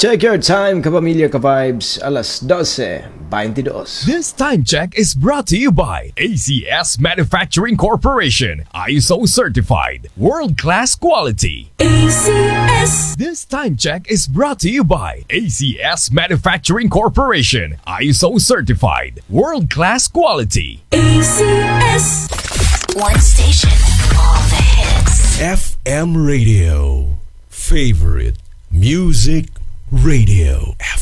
Check your time, kapamilya ka-vibes, alas 12:22. This time check is brought to you by ACS Manufacturing Corporation, ISO certified, world-class quality. ACS. This time check is brought to you by ACS Manufacturing Corporation, ISO certified, world-class quality. ACS. One station, all the hits. FM Radio. Favorite Music Radio.